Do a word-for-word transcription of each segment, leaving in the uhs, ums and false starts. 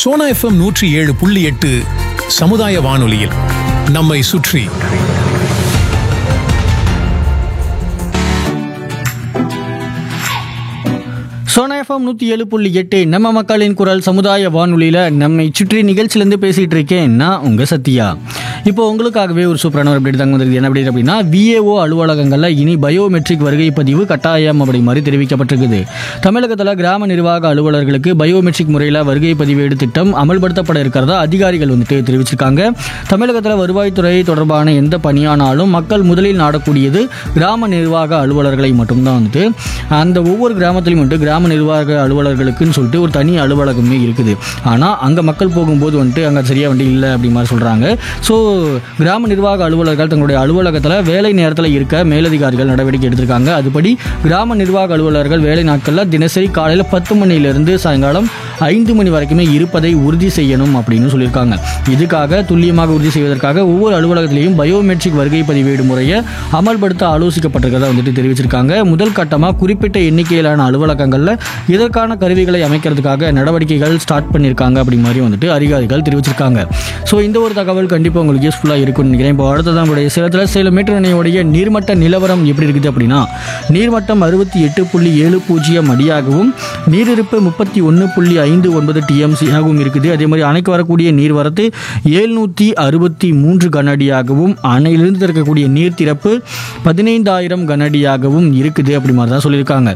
Sona FM நூற்றி ஏழு புள்ளி எட்டு சமுதாய வானொலியில் நம்மை சுற்றி. சோனா எஃப்எம் நூற்றி ஏழு புள்ளி எட்டு நம்ம மக்களின் குரல் சமுதாய வானொலியில் நம்மை சுற்றி நிகழ்ச்சியிலேருந்து பேசிகிட்டு இருக்கேன் நான் உங்கள் சத்யா. இப்போ உங்களுக்காகவே ஒரு சூப்பரான ஒரு அப்டேட் தாங்க வந்திருக்கு. என்ன அப்டேட் அப்படின்னா, விஏஓ அலுவலகங்களில் இனி பயோமெட்ரிக் வருகை பதிவு கட்டாயம் அப்படி மாதிரி தெரிவிக்கப்பட்டிருக்குது. தமிழகத்தில் கிராம நிர்வாக அலுவலர்களுக்கு பயோமெட்ரிக் முறையில் வருகை பதிவேடு திட்டம் அமல்படுத்தப்பட இருக்கிறதா அதிகாரிகள் வந்துட்டு தெரிவிச்சிருக்காங்க. தமிழகத்தில் வருவாய்த்துறை தொடர்பான எந்த பணியானாலும் மக்கள் முதலில் நாடக்கூடியது கிராம நிர்வாக அலுவலர்களை மட்டும்தான். வந்துட்டு அந்த ஒவ்வொரு கிராமத்திலையும் வந்துட்டு கிராம நிர்வாக அலுவலர்களுக்குன்னு சொல்லிட்டு ஒரு தனி அலுவலகமே இருக்குது. ஆனால் அங்கே மக்கள் போகும்போது வந்துட்டு அங்கே சரியாக வண்டி இல்லை அப்படி மாதிரி சொல்கிறாங்க. ஸோ கிராம நிர்வாக அலுவலர்கள் தங்களுடைய அலுவலகத்தில் வேலை நேரத்தில் இருக்க மேலதிகாரிகள் நடவடிக்கை எடுத்திருக்காங்க. அதுபடி கிராம நிர்வாக அலுவலர்கள் வேலை நாட்களில் தினசரி காலையில் பத்து மணியிலிருந்து சாயங்காலம் ஐந்து மணி வரைக்குமே இருப்பதை உறுதி செய்யணும் அப்படின்னு சொல்லியிருக்காங்க. இதுக்காக துல்லியமாக உறுதி செய்வதற்காக ஒவ்வொரு அலுவலகத்திலையும் பயோமெட்ரிக் வருகை பதிவேடு முறையை அமல்படுத்த ஆலோசிக்கப்பட்டிருக்கிறதா வந்துட்டு தெரிவிச்சிருக்காங்க. முதல் கட்டமாக குறிப்பிட்ட எண்ணிக்கையிலான அலுவலகங்களில் இதற்கான கருவிகளை அமைக்கிறதுக்காக நடவடிக்கைகள் ஸ்டார்ட் பண்ணியிருக்காங்க அப்படி மாதிரி வந்துட்டு அதிகாரிகள் தெரிவிச்சிருக்காங்க. ஸோ இந்த ஒரு தகவல் கண்டிப்பாக உங்களுக்கு யூஸ்ஃபுல்லாக இருக்கும்னு நினைக்கிறேன். இப்போ அடுத்ததான் நம்மளுடைய சேலத்தில் சேலம் மேட்டூர் அணையோடைய நீர்மட்ட நிலவரம் எப்படி இருக்குது அப்படின்னா, நீர்மட்டம் அறுபத்தி எட்டு புள்ளி ஏழு பூஜ்ஜியம் அடியாகவும் நீரிருப்பு முப்பத்தி ஒன்று புள்ளி ஐந்து ஒன்பது டிஎம்சியாகவும் இருக்குது. அதே மாதிரி அணைக்கு வரக்கூடிய நீர்வரத்து எழுநூற்றி அறுபத்தி மூன்று கனஅடியாகவும் அணையிலிருந்து திறக்கக்கூடிய நீர் திறப்பு பதினைந்தாயிரம் கனஅடியாகவும் இருக்குது அப்படி மாதிரி தான் சொல்லியிருக்காங்க.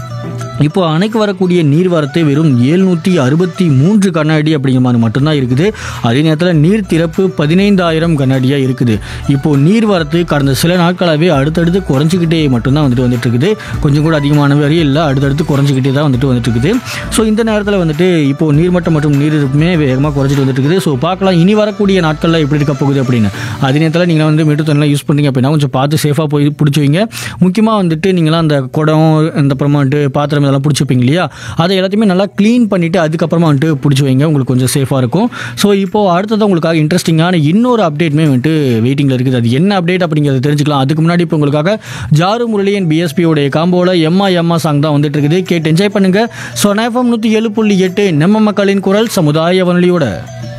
இப்போ அணைக்கு வரக்கூடிய நீர்வரத்து வெறும் எழுநூற்றி அறுபத்தி மூன்று கனஅடி அப்படிங்கிற மாதிரி மட்டும்தான் இருக்குது. அதே நேரத்தில் நீர் திறப்பு பதினைந்தாயிரம் கனஅடியாக இருக்குது. இப்போது நீர்வரத்து கடந்த சில நாட்களாகவே அடுத்தடுத்து குறைஞ்சிக்கிட்டே மட்டும்தான் வந்துட்டு வந்துட்டு இருக்குது. கொஞ்சம் கூட அதிகமான வரையும் இல்லை, அடுத்தடுத்து குறைஞ்சிக்கிட்டே தான் வந்துட்டு வந்துட்டு இருக்குது. ஸோ இந்த நேரத்தில் வந்துட்டு இப்போது நீர்மட்டம் மற்றும் நீர் இருப்புமே வேகமாக குறைஞ்சிட்டு வந்துட்டு இருக்குது. ஸோ பார்க்கலாம் இனி வரக்கூடிய நாட்களில் எப்படி இருக்க போகுது அப்படின்னு. அதே நேரத்தில் நீங்கள் வந்து மேட்டூர் தண்ணிலாம் யூஸ் பண்ணுறீங்க அப்படின்னா கொஞ்சம் பார்த்து சேஃபாக போய் பிடிச்சி வைங்க. முக்கியமாக வந்துட்டு நீங்களாம் அந்த குடம் அந்த அப்புறமா வந்துட்டு பாத்திரம் இதெல்லாம் பிடிச்சிப்பீங்க இல்லையா, அதை எல்லாத்தையுமே நல்லா க்ளீன் பண்ணிவிட்டு அதுக்கப்புறமா வந்துட்டு பிடிச்சி வைங்க, உங்களுக்கு கொஞ்சம் சேஃபாக இருக்கும். ஸோ இப்போது அடுத்தது உங்களுக்காக இன்ட்ரெஸ்டிங்கான இன்னொரு அப்டேட்டுமே வந்துட்டு வெயிட்டிங்கில் இருக்குது. அது என்ன அப்டேட் அப்படிங்கிறத தெரிஞ்சுக்கலாம். அதுக்கு முன்னாடி இப்போ உங்களுக்காக ஜாரு முரளியன் பிஎஸ்பியோடைய காம்போவில் எம்மா எம்மா சாங் தான் வந்துட்டு இருக்குது. கேட்டு என்ஜாய் பண்ணுங்கள். ஸோ எஃப்எம் நூற்றி ஏழு புள்ளி எட்டு நம்ம மக்களின் குரல் சமுதாய வானொலியோட